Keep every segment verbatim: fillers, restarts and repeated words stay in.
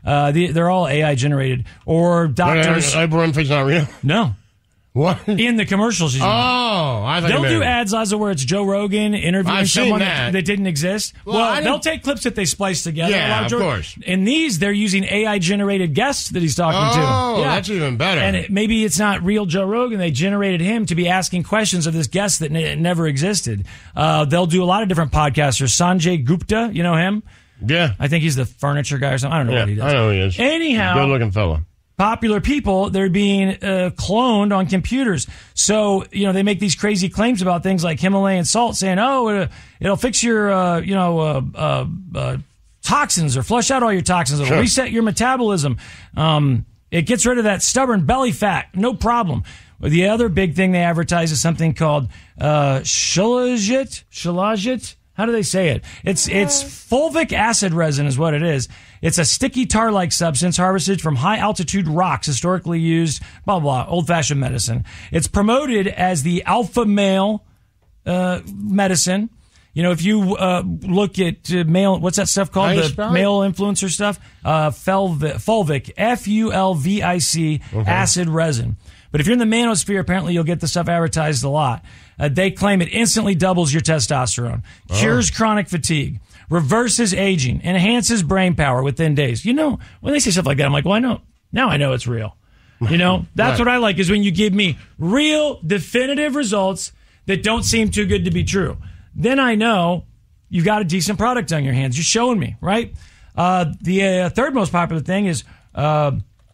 Uh, the, they're all A I generated. Or doctors. Oprah Winfrey's not real? No. What? In the commercials. She's oh, on. I thought They'll you do meant- ads, Laza, where it's Joe Rogan interviewing I've seen someone that. that. that didn't exist. Well, Well, I didn't- they'll take clips that they splice together. Yeah, A lot of Joe- course. In these, they're using A I-generated guests that he's talking to. Oh, that's even better. And it, maybe it's not real Joe Rogan. They generated him to be asking questions of this guest that n- never existed. Uh, they'll do a lot of different podcasters. Sanjay Gupta, you know him? Yeah. I think he's the furniture guy or something. I don't know Yeah, what he does. I know who he is. Anyhow. Good-looking fella. Popular people, they're being uh, cloned on computers. So, you know, they make these crazy claims about things like Himalayan salt, saying, oh, it, it'll fix your, uh, you know, uh, uh, uh, toxins or flush out all your toxins. It'll Sure. reset your metabolism. Um, it gets rid of that stubborn belly fat. No problem. The other big thing they advertise is something called uh, Shilajit. Shilajit? How do they say it? It's it's fulvic acid resin is what it is. It's a sticky tar-like substance harvested from high-altitude rocks, historically used, blah, blah, blah, old-fashioned medicine. It's promoted as the alpha male uh, medicine. You know, if you uh, look at uh, male, what's that stuff called? How you The spell it? male influencer stuff? Uh, Fulvic, fulvic, F U L V I C, acid resin. But if you're in the manosphere, apparently you'll get the stuff advertised a lot. Uh, they claim it instantly doubles your testosterone, cures chronic fatigue, reverses aging, enhances brain power within days. You know, when they say stuff like that, I'm like, well, I know. Now I know it's real. You know, that's Right. what I like is when you give me real, definitive results that don't seem too good to be true. Then I know you've got a decent product on your hands. You're showing me, right? Uh, the uh, third most popular thing is uh,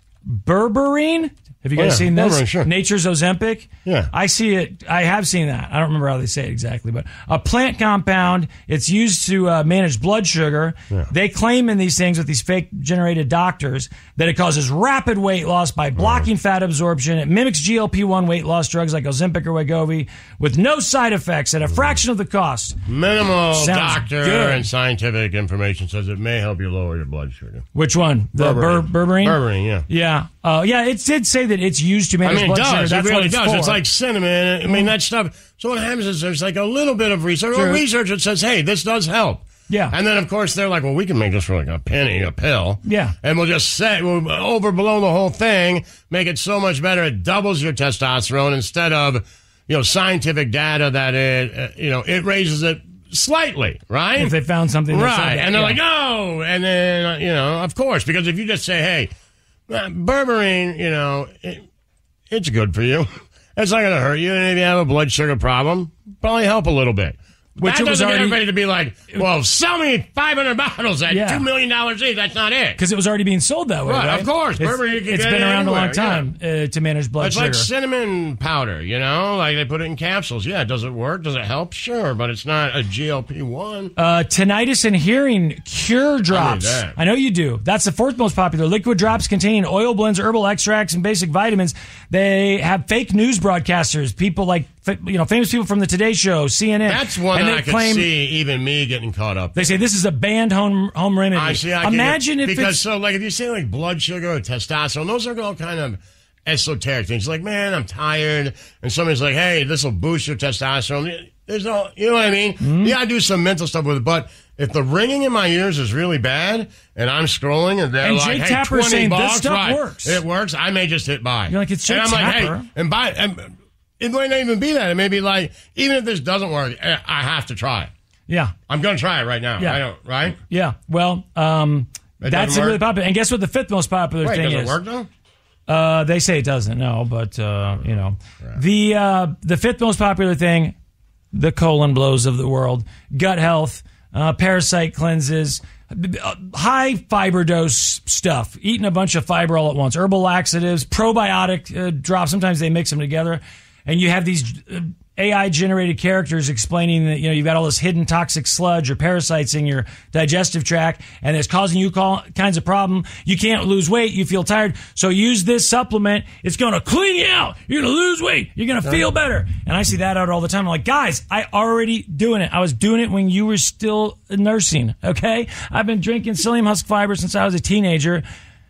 berberine. Have you Oh, guys yeah. seen this? Berberine, sure. Nature's Ozempic. Yeah. I see it. I have seen that. I don't remember how they say it exactly, but a plant compound. It's used to uh, manage blood sugar. Yeah. They claim in these things with these fake generated doctors that it causes rapid weight loss by blocking fat absorption. It mimics G L P one weight loss drugs like Ozempic or Wegovy with no side effects at a fraction of the cost. Minimal Sounds doctor good. and scientific information says it may help you lower your blood sugar. Which one? The Ber- Berberine. berberine? Berberine, yeah. Yeah. Uh, yeah, it did say that it's used to I manage mean, it blood does. sugar. It That's really what it's does. for. It's like cinnamon. I mean, that stuff. So what happens is there's like a little bit of research, or Sure. research that says, hey, this does help. Yeah. And then, of course, they're like, well, we can make this for like a penny, a pill. Yeah. And we'll just say, we'll overblow the whole thing, make it so much better, it doubles your testosterone instead of, you know, scientific data that it, uh, you know, it raises it slightly, right? If they found something that said Right. that, And they're yeah. like, oh, and then, uh, you know, of course, because if you just say, hey, uh, berberine, you know, it, it's good for you. It's not going to hurt you. And if you have a blood sugar problem, probably help a little bit. Which that it was doesn't get already- everybody to be like, well, sell me five hundred bottles at Yeah. two million dollars each. That's not it. Because it was already being sold that way, Right, right? of course. It's, Berberine, you can it's get been it around a long anywhere, time uh, to manage blood It's sugar. like cinnamon powder, you know? Like they put it in capsules. Yeah, does it work? Does it help? Sure, but it's not a G L P one. Uh, tinnitus and hearing cure drops. that. I know you do. That's the fourth most popular. Liquid drops containing oil blends, herbal extracts, and basic vitamins. They have fake news broadcasters, people like, you know, famous people from the Today Show, C N N. That's one and that they I could claim, see even me getting caught up. They say this is a banned home home remedy. I see. I can Imagine get, if because it's so like if you say like blood sugar or testosterone, those are all kind of esoteric things. Like, man, I'm tired, and somebody's like, hey, this will boost your testosterone. There's no, you know what I mean? Mm-hmm. You gotta do some mental stuff with it. But if the ringing in my ears is really bad, and I'm scrolling, and they're And like, Jake hey, Tapper's twenty saying this bucks, stuff right, works. It works. I may just hit buy. You're like, it's and Jake I'm like, Tapper. hey, and buy. And it might not even be that. It may be like, even if this doesn't work, eh, I have to try it. yeah. I'm gonna try it right now. Yeah. I don't, right? Yeah, well, um, It that's doesn't really work? popular. And guess what the fifth most popular Wait, thing does it is? work though? Uh, they say it doesn't. No, but uh, you know, the uh, the fifth most popular thing, the colon blows of the world, gut health, uh, parasite cleanses, uh, high fiber dose stuff, eating a bunch of fiber all at once, herbal laxatives, probiotic uh, drops. Sometimes they mix them together, and you have these uh, A I generated characters explaining that, you know, you've got all this hidden toxic sludge or parasites in your digestive tract, and it's causing you all kinds of problem. You can't lose weight. You feel tired. So use this supplement. It's going to clean you out. You're going to lose weight. You're going to feel better. And I see that out all the time. I'm like, guys, I already doing it. I was doing it when you were still nursing. Okay. I've been drinking psyllium husk fiber since I was a teenager.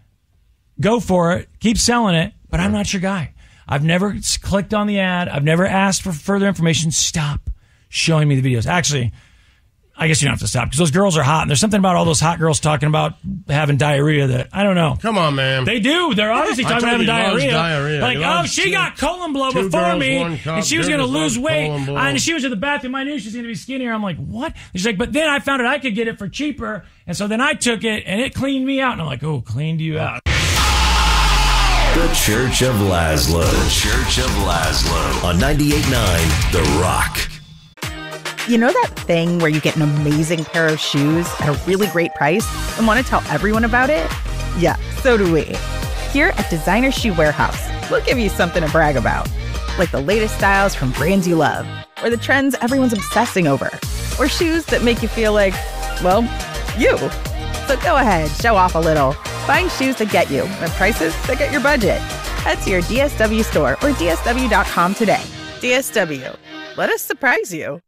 Go for it. Keep selling it. But I'm not your guy. I've never clicked on the ad. I've never asked for further information. Stop showing me the videos. Actually, I guess you don't have to stop because those girls are hot. And there's something about all those hot girls talking about having diarrhea that I don't know. Come on, man. They do. They're obviously talking about having diarrhea. diarrhea. Like, He oh, loves she two- got colon blow two before girls, me, one cup. and she was You're going to just lose on weight. colon blow. And she was at the bathroom. I knew she was going to be skinnier. I'm like, what? She's like, but then I found out I could get it for cheaper. And so then I took it, and it cleaned me out. And I'm like, oh, cleaned you out. The Church of Laszlo. The Church of Laszlo. On ninety-eight point nine The Rock. You know that thing where you get an amazing pair of shoes at a really great price and want to tell everyone about it? Yeah, so do we. Here at Designer Shoe Warehouse, we'll give you something to brag about. Like the latest styles from brands you love, or the trends everyone's obsessing over, or shoes that make you feel like, well, you. So go ahead, show off a little. Find shoes that get you at prices that get your budget. Head to your D S W store or D S W dot com today. D S W. Let us surprise you.